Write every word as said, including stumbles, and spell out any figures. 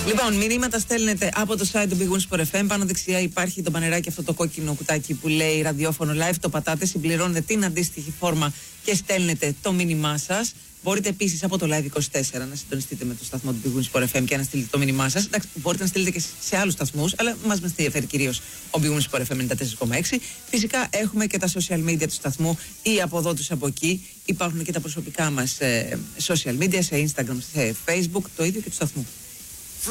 Λοιπόν, μηνύματα στέλνετε από το site του Big Wins Sport εφ εμ. Πάνω δεξιά υπάρχει το μπανεράκι, αυτό το κόκκινο κουτάκι που λέει ραδιόφωνο live. Το πατάτε, συμπληρώνετε την αντίστοιχη φόρμα και στέλνετε το μήνυμά σας. Μπορείτε επίσης από το Live είκοσι τέσσερα να συντονιστείτε με το σταθμό του Big Wins Sport εφ εμ και να στείλετε το μήνυμά σας. Εντάξει, μπορείτε να στείλετε και σε άλλους σταθμούς, αλλά μας μας ενδιαφέρει κυρίως ο Big Wins Sport εφ εμ ενενήντα τέσσερα κόμμα έξι. Φυσικά έχουμε και τα social media του σταθμού, ή από εδώ τους από εκεί. Υπάρχουν και τα προσωπικά μας ε, social media, σε Instagram, σε Facebook, το ίδιο και του σταθμού.